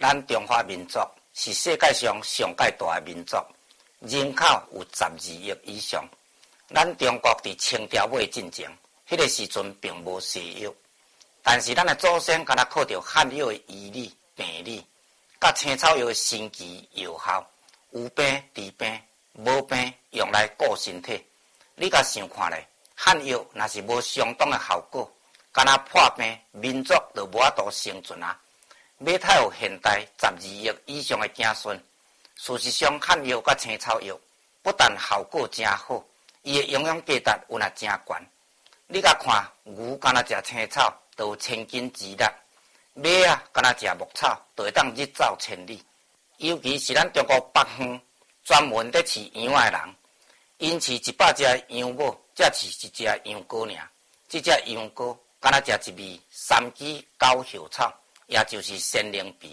咱中华民族是世界上上界大的民族，人口有12亿以上。咱中国伫清朝尾进前，迄个时阵并无西药，但是咱的祖先敢若靠着汉药的医理、病理，甲青草药的神奇药效，有病治病，无病用来顾身体。你甲想看咧，汉药若是无相当的效果，敢若破病，民族就无法度生存啊！马太有现代12亿以上的子孙。事实上，汉药甲青草药不但效果真好，伊的营养价值有若真悬。你甲看牛敢若食青草，就有千斤之力；马啊，敢若食牧草，就会当日走千里。尤其是咱中国北方专门咧饲羊的人，因饲100只羊母，才饲1只羊羔尔。这只羊羔敢若食一味3支狗血草，也就是仙灵皮，